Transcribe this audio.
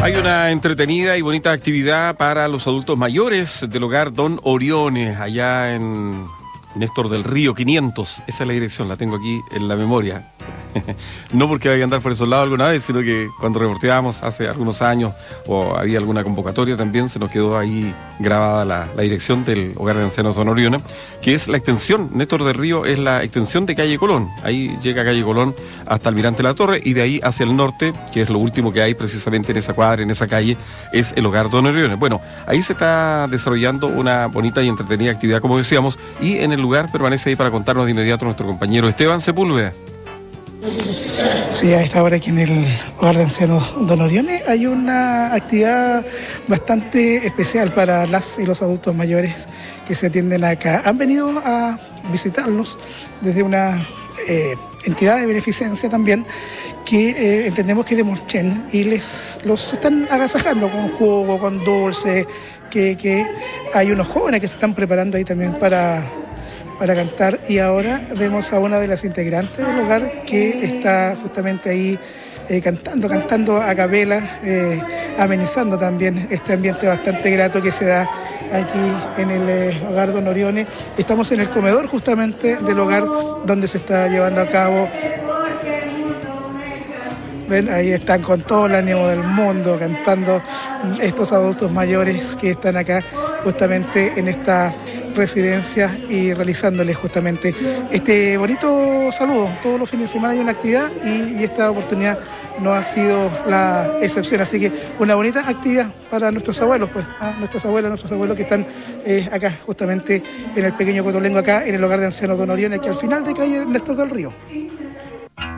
Hay una entretenida y bonita actividad para los adultos mayores del hogar Don Oriones, allá en Néstor del Río 500. Esa es la dirección, la tengo aquí en la memoria. No porque vaya a andar por esos lados alguna vez, sino que cuando reporteábamos hace algunos años o había alguna convocatoria también, se nos quedó ahí grabada la dirección del hogar de ancianos Don Oriones, que es la extensión. Néstor del Río es la extensión de calle Colón. Ahí llega calle Colón hasta Almirante La Torre, y de ahí hacia el norte, que es lo último que hay precisamente en esa cuadra, en esa calle, es el hogar Don Oriones. Bueno, ahí se está desarrollando una bonita y entretenida actividad, como decíamos, y en el lugar permanece ahí para contarnos de inmediato nuestro compañero Esteban Sepúlveda. Sí, a esta hora aquí en el hogar de ancianos Don Oriones hay una actividad bastante especial para las y los adultos mayores que se atienden acá. Han venido a visitarnos desde una entidad de beneficencia también, que entendemos que es de Mulchen, y los están agasajando con jugo, con dulce, que hay unos jóvenes que se están preparando ahí también para cantar, y ahora vemos a una de las integrantes del hogar que está justamente ahí cantando a capela, amenizando también este ambiente bastante grato que se da aquí en el hogar Don Oriones. Estamos en el comedor justamente del hogar donde se está llevando a cabo. Ven, ahí están con todo el ánimo del mundo cantando estos adultos mayores que están acá justamente en esta residencia y realizándoles justamente este bonito saludo. Todos los fines de semana hay una actividad y esta oportunidad no ha sido la excepción, así que una bonita actividad para nuestros abuelos, pues, nuestros abuelos que están acá justamente en el pequeño Cotolengo, acá en el hogar de ancianos Don Oriones, que al final de calle Néstor del Río.